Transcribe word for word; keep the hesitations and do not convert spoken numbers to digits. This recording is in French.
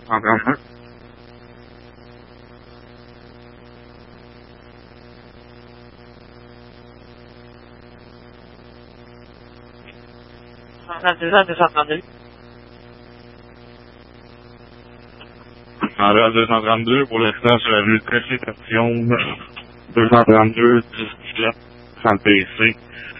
cent trente-deux. cent trente-deux à deux cent trente-deux. En rue deux cent trente-deux, pour l'instant, sur la rue Tracy Station, deux cent trente-deux, dix-sept, sans P C.